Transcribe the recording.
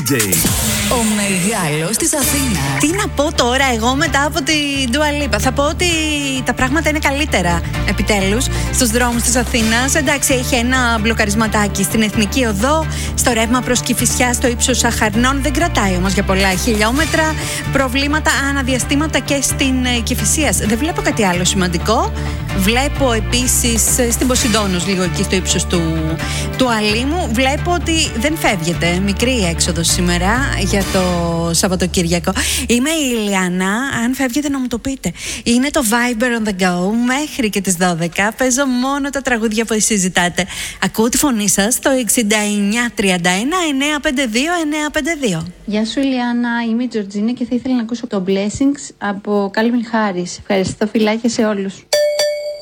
DJ. Ο μεγάλος της Αθήνας. Τι να πω τώρα εγώ μετά από την Dua Lipa? Θα πω ότι τα πράγματα είναι καλύτερα επιτέλους στους δρόμους της Αθήνας. Εντάξει, έχει ένα μπλοκαρισματάκι στην Εθνική Οδό, στο ρεύμα προς Κηφισιά, στο ύψος Σαχαρνών. Δεν κρατάει όμως για πολλά χιλιόμετρα. Προβλήματα αναδιαστήματα και στην Κηφισίας. Δεν βλέπω κάτι άλλο σημαντικό. Βλέπω επίσης στην Ποσειδώνος, λίγο εκεί στο ύψος του Αλήμου. Βλέπω ότι δεν φεύγεται. Μικρή έξοδος σήμερα για το Σαββατοκύριακο. Είμαι η Ηλιάνα. Αν φεύγετε να μου το πείτε. Είναι το Viber on the go. Μέχρι και τις 12 παίζω μόνο τα τραγούδια που εσείς ζητάτε. Ακούω τη φωνή σας στο 6931-952-952. Γεια σου Ηλιάνα, είμαι η Τζορτζίνα και θα ήθελα να ακούσω το Blessings από Calvin Harris. Ευχαριστώ, φιλάκια σε όλους.